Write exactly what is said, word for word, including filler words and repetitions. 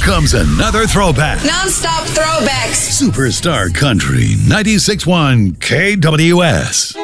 comes another throwback. Non-stop throwbacks. Superstar Country ninety-six point one K W S.